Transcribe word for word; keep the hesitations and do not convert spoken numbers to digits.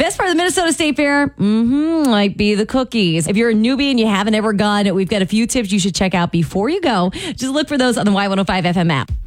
Best part of the Minnesota State Fair mm-hmm, might be the cookies. If you're a newbie and you haven't ever gone, we've got a few tips you should check out before you go. Just look for those on the Y one oh five F M app.